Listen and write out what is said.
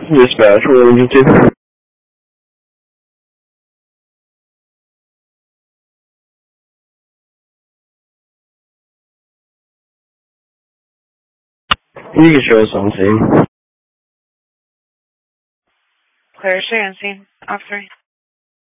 Dispatch, what did you do? You can show us on scene. Clear, stay on scene. Off 3.